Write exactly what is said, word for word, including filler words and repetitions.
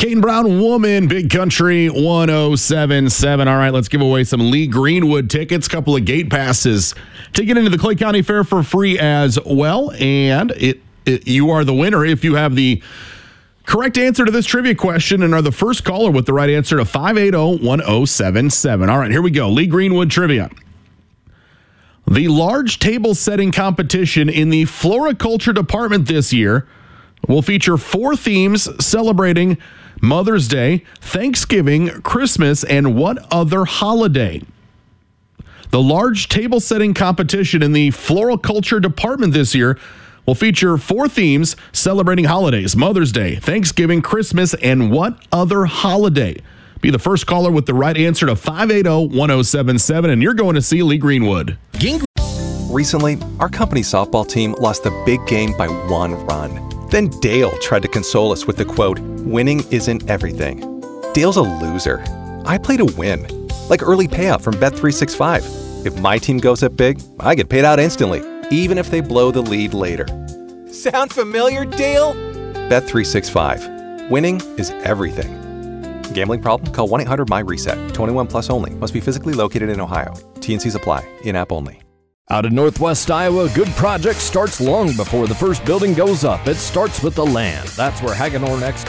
Kane Brown, Woman, Big Country one oh seven point seven. All right, let's give away some Lee Greenwood tickets, couple of gate passes to get into the Clay County Fair for free as well. And it, it you are the winner if you have the correct answer to this trivia question and are the first caller with the right answer to five eight zero, one oh seven seven. All right, here we go. Lee Greenwood trivia. The large table setting competition in the floriculture department this year will feature four themes celebrating Mother's Day, Thanksgiving, Christmas, and what other holiday? The large table setting competition in the floriculture department this year will feature four themes celebrating holidays, Mother's Day, Thanksgiving, Christmas, and what other holiday? Be the first caller with the right answer to five eight zero, one oh seven seven, and you're going to see Lee Greenwood. Recently, our company softball team lost the big game by one run. Then Dale tried to console us with the quote, "Winning isn't everything." Dale's a loser. I play to win, like early payout from Bet three sixty-five. If my team goes up big, I get paid out instantly, even if they blow the lead later. Sound familiar, Dale? Bet three sixty-five. Winning is everything. Gambling problem? Call one eight hundred M Y reset. twenty-one plus only. Must be physically located in Ohio. T and Cs apply. In-app only. Out in Northwest Iowa, a good project starts long before the first building goes up. It starts with the land. That's where Hagedorn Excavating